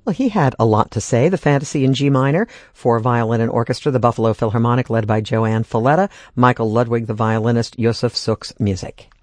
Well, he had a lot to say. The Fantasy in G minor for violin and orchestra, the Buffalo Philharmonic led by Joanne Falletta, Michael Ludwig, the violinist, Yosef Suk's music.